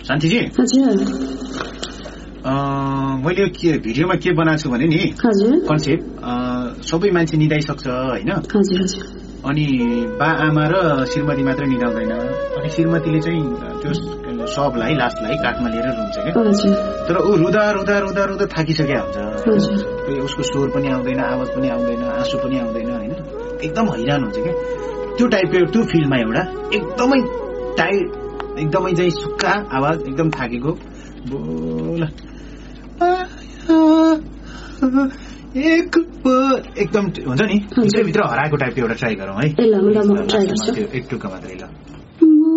शान्तिजी मैले भिडियोमा के बनाएको छु भने नि कन्सेप्ट सबै मान्छे निदाइसक्छ होइन अनि बा आमा र श्रीमती मात्रै निदाउँदैन अनि श्रीमतीले चाहिँ त्यो सबलाई लास्टलाई काठमा लिएर रुन्छ क्या तर ऊ रुदा रुदा रुदा रुदा थाकिसक्या हुन्छ उसको स्वर पनि आउँदैन आवाज पनि आउँदैन आँसु पनि आउँदैन होइन एकदम हैरान हुन्छ क्या त्यो टाइपको त्यो फिल्ममा एउटा एकदमै एकदमै चाहिँ सुक्खा आवाज एकदम थाकेको बोल एकदम हुन्छ नि भित्र हराएको टाइपको एउटा ट्राई गरौँ है एक टुक्का मात्रै ल